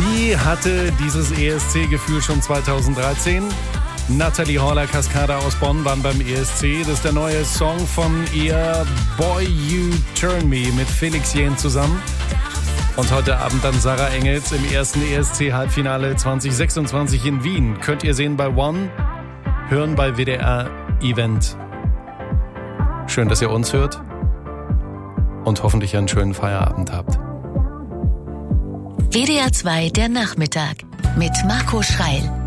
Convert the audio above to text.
Die hatte dieses ESC-Gefühl schon 2013. Natalie Horler Cascada aus Bonn waren beim ESC. Das ist der neue Song von ihr, Boy You Turn Me, mit Felix Jähn zusammen. Und heute Abend dann Sarah Engels im ersten ESC-Halbfinale 2026 in Wien. Könnt ihr sehen bei One, hören bei WDR Event. Schön, dass ihr uns hört und hoffentlich einen schönen Feierabend habt. WDR 2 der Nachmittag mit Marco Schreil.